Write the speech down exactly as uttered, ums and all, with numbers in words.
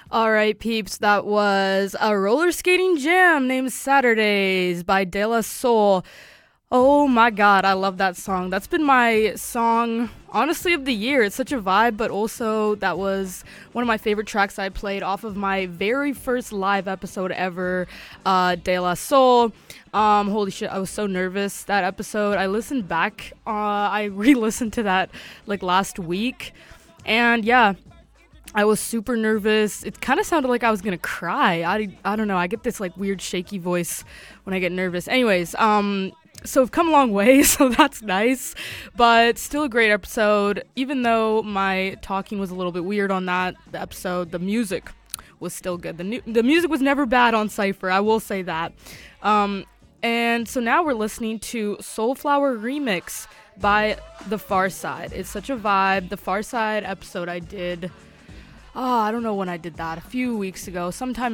All right, peeps, that was a roller skating jam named Saturdays by De La Soul. Oh my god, I love that song. That's been my song, honestly, of the year. It's such a vibe, but also that was one of my favorite tracks I played off of my very first live episode ever, uh, De La Soul. Um, holy shit, I was so nervous that episode. I listened back, uh, I re-listened to that like last week, and yeah, I was super nervous. It kind of sounded like I was gonna cry. I, I don't know. I get this like weird shaky voice when I get nervous. Anyways, um, so we've come a long way, so that's nice. But still a great episode. Even though my talking was a little bit weird on that the episode, the music was still good. The new, the music was never bad on Cypher. I will say that. Um, and so now we're listening to Soulflower Remix by The Far Side. It's such a vibe. The Far Side episode I did. Oh, I don't know when I did that. A few weeks ago, sometime